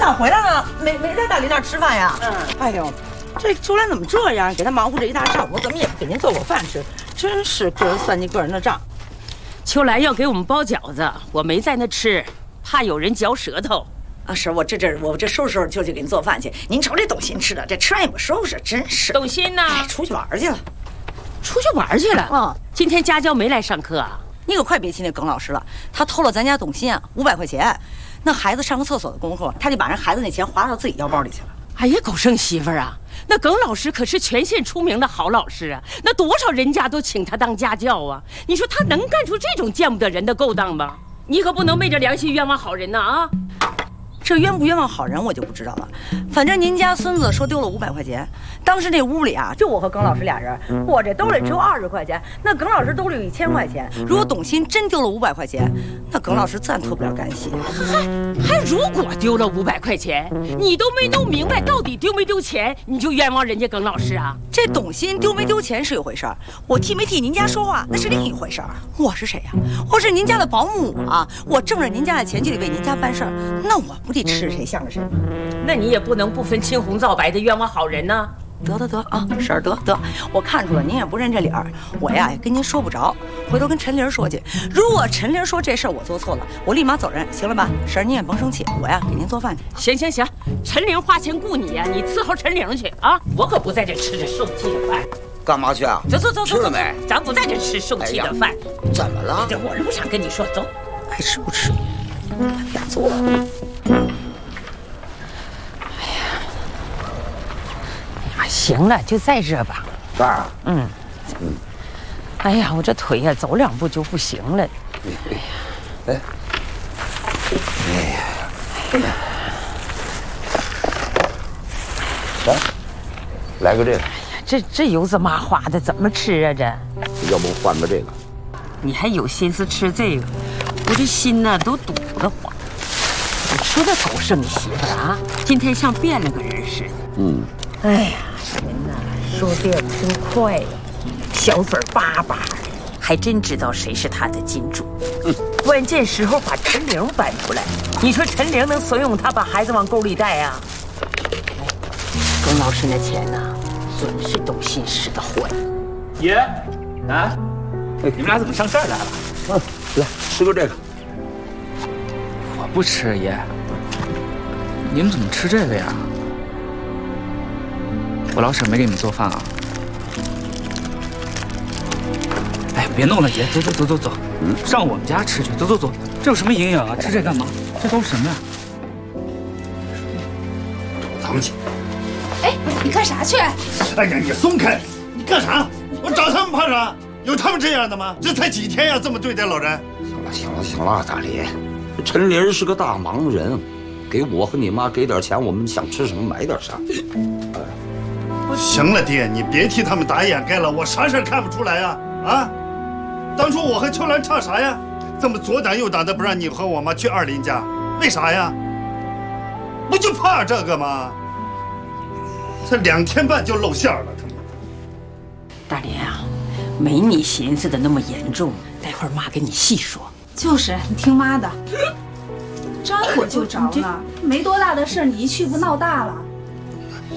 咋回来了？没在大林那儿吃饭呀？哎呦，这秋兰怎么这样？给他忙活这一大上午，怎么也不给您做过饭吃？真是个人算计个人的账。 秋兰要给我们包饺子，我没在那吃，怕有人嚼舌头。 啊，是我这收拾收拾就去给您做饭去。您瞅这董鑫吃的，这吃完也不收拾，真是。 董鑫呢？ 出去玩去了。 出去玩去了。今天家教没来上课啊？ 你可快别提那耿老师了，他偷了咱家董鑫啊500块钱。那孩子上个厕所的功夫，他就把人孩子那钱划到自己腰包里去了。 哎呀，狗剩媳妇儿啊！那耿老师可是全县出名的好老师啊，那多少人家都请他当家教啊！你说他能干出这种见不得人的勾当吗？你可不能昧着良心冤枉好人呐啊！ 这冤不冤枉好人我就不知道了，反正您家孙子说丢了500块钱，当时那屋里啊就我和耿老师俩人，我这兜里只有20块钱，那耿老师兜里有1000块钱。如果董鑫真丢了500块钱，那耿老师自然脱不了干系。 还如果丢了500块钱，你都没弄明白到底丢没丢钱，你就冤枉人家耿老师啊？ 这董鑫丢没丢钱是一回事儿，我替没替您家说话那是另一回事儿。我是谁呀？我是您家的保姆啊，我挣着您家的钱就得为您家办事儿，那我不得吃谁向着谁吗？ 那你也不能不分青红皂白的冤枉好人呢。 得啊，婶儿得，我看出了您也不认这理儿，我呀也跟您说不着，回头跟陈玲说去。如果陈玲说这事儿我做错了，我立马走人，行了吧？婶儿您也甭生气，我呀给您做饭去。 行，陈玲花钱雇你呀，你伺候陈玲去啊！我可不在这吃这受气的饭。 干嘛去啊？ 走， 吃了没？ 咱不在这吃受气的饭。 怎么了？ 我是不想跟你说，走， 爱吃不吃，别做。 行了，就在这吧。 这儿。 哎呀，我这腿呀，走2步就不行了。 哎呀，来个这个。 哎呀，这油子麻花的，怎么吃啊？这要不换个这个？ 你还有心思吃这个？我这心呐都堵得慌。你说这狗剩媳妇啊，今天像变了个人似的。哎呀。人呐，说这个真快呀，小嘴巴巴的，还真知道谁是他的金主。关键时候把陈玲搬出来，你说陈玲能怂恿他把孩子往沟里带啊？耿老师那钱呐，准是董鑫使的坏。 爷，啊，你们俩怎么上这儿来了？ 来吃个这个。 我不吃，爷。你们怎么吃这个呀？我老婶没给你们做饭啊？哎，别弄了，爷，走，上我们家吃去，走，这有什么营养啊？吃这干嘛？这都是什么呀？ 土堂姐， 哎，你干啥去？ 哎呀，你松开！你干啥？我找他们怕啥？有他们这样的吗？这才几天呀，这么对待老人？ 行了，大李，陈林是个大忙人，给我和你妈给点钱，我们想吃什么买点啥。 行了，爹，你别替他们打掩盖了，我啥事看不出来呀？啊，当初我和秋兰差啥呀？这么左挡右挡的不让你和我妈去二林家，为啥呀？不就怕这个吗？这2天半就露馅了，他们。 大林啊，没你寻思的那么严重，待会儿妈跟你细说。 就是你听妈的，着火就着了，没多大的事，你一去不闹大了。